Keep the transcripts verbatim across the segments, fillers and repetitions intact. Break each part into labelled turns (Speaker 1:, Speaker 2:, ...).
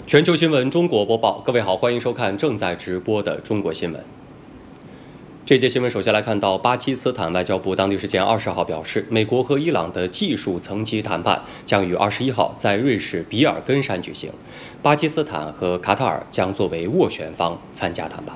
Speaker 1: 全球新闻中国播报，各位好，欢迎收看正在直播的中国新闻。这节新闻首先来看到，巴基斯坦外交部当地时间二十号表示，美国和伊朗的技术层级谈判将于二十一号在瑞士比尔根山举行，巴基斯坦和卡塔尔将作为斡旋方参加谈判。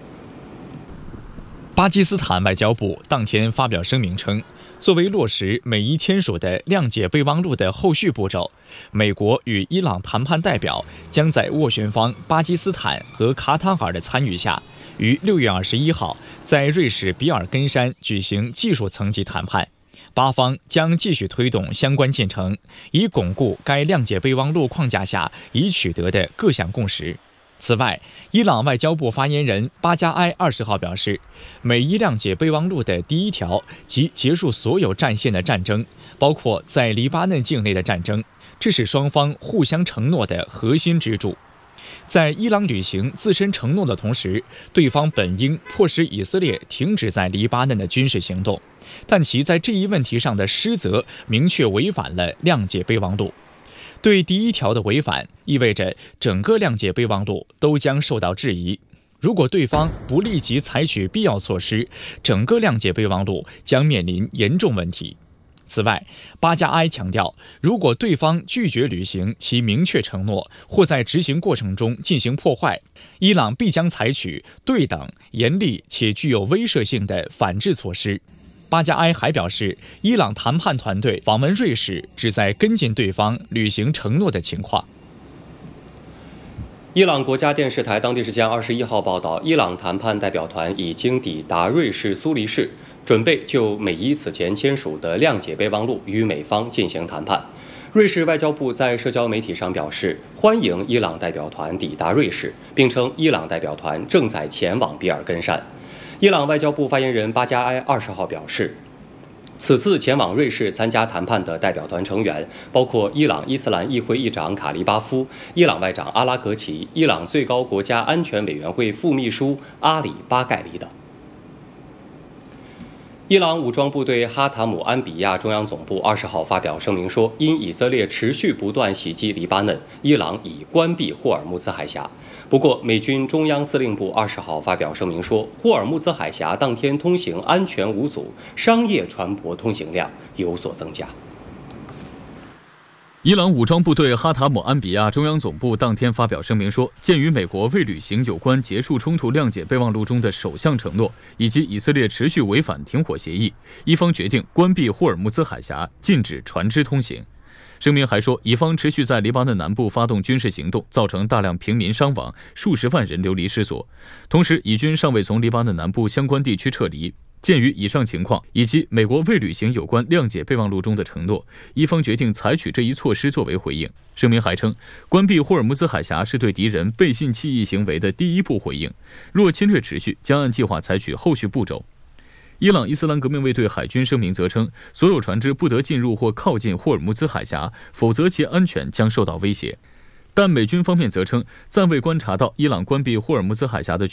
Speaker 2: 巴基斯坦外交部当天发表声明称，作为落实美伊签署的谅解备忘录的后续步骤，美国与伊朗谈判代表将在斡旋方巴基斯坦和卡塔尔的参与下，于六月二十一号在瑞士比尔根山举行技术层级谈判。巴方将继续推动相关进程，以巩固该谅解备忘录框架下已取得的各项共识。此外，伊朗外交部发言人巴加埃二十号表示，美伊谅解备忘录的第一条即结束所有战线的战争，包括在黎巴嫩境内的战争，这是双方互相承诺的核心支柱。在伊朗履行自身承诺的同时，对方本应迫使以色列停止在黎巴嫩的军事行动，但其在这一问题上的失责明确违反了谅解备忘录。对第一条的违反，意味着整个谅解备忘录都将受到质疑。如果对方不立即采取必要措施，整个谅解备忘录将面临严重问题。此外，巴加埃强调，如果对方拒绝履行其明确承诺，或在执行过程中进行破坏，伊朗必将采取对等、严厉且具有威慑性的反制措施。巴加埃还表示，伊朗谈判团队访问瑞士，旨在跟进对方履行承诺的情况。
Speaker 1: 伊朗国家电视台当地时间二十一号报道，伊朗谈判代表团已经抵达瑞士苏黎世，准备就美伊此前签署的谅解备忘录与美方进行谈判。瑞士外交部在社交媒体上表示，欢迎伊朗代表团抵达瑞士，并称伊朗代表团正在前往比尔根山。伊朗外交部发言人巴加埃二十号表示，此次前往瑞士参加谈判的代表团成员包括伊朗伊斯兰议会议长卡利巴夫、伊朗外长阿拉格齐、伊朗最高国家安全委员会副秘书阿里巴盖里等。伊朗武装部队哈塔姆安比亚中央总部二十号发表声明说，因以色列持续不断袭击黎巴嫩，伊朗已关闭霍尔木兹海峡。不过，美军中央司令部二十号发表声明说，霍尔木兹海峡当天通行安全无阻，商业船舶通行量有所增加。
Speaker 3: 伊朗武装部队哈塔姆安比亚中央总部当天发表声明说，鉴于美国未履行有关结束冲突谅解备忘录中的首项承诺，以及以色列持续违反停火协议，伊方决定关闭霍尔木兹海峡，禁止船只通行。声明还说，以方持续在黎巴嫩南部发动军事行动，造成大量平民伤亡，数十万人流离失所。同时，以军尚未从黎巴嫩南部相关地区撤离。鉴于以上情况以及美国未履行有关谅解备忘录中的承诺，伊方决定采取这一措施作为回应。声明还称，关闭霍尔木兹海峡是对敌人背信弃义行为的第一步回应，若侵略持续，将按计划采取后续步骤。伊朗伊斯兰革命卫队海军声明则称，所有船只不得进入或靠近霍尔木兹海峡，否则其安全将受到威胁。但美军方面则称，暂未观察到伊朗关闭霍尔木兹海峡的